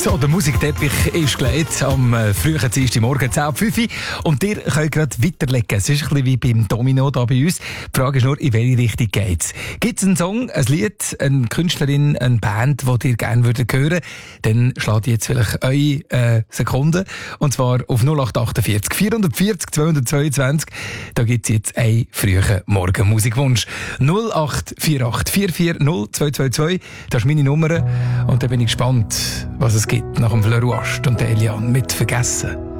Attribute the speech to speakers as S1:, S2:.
S1: So, der Musikteppich ist gelegt am frühen Dienstagmorgen 10:05 Uhr und ihr könnt gerade weiterlegen. Es ist ein bisschen wie beim Domino da bei uns. Die Frage ist nur, in welche Richtung geht's? Gibt es einen Song, ein Lied, eine Künstlerin, eine Band, die ihr gerne hören würdet? Dann schlägt jetzt vielleicht eure Sekunden. Und zwar auf 0848 440 222. Da gibt es jetzt einen frühen Morgenmusikwunsch. 0848 440 222. Das ist meine Nummer. Und da bin ich gespannt, was es gibt nach dem Fleur Rouge und der Eliane mit «Vergessen».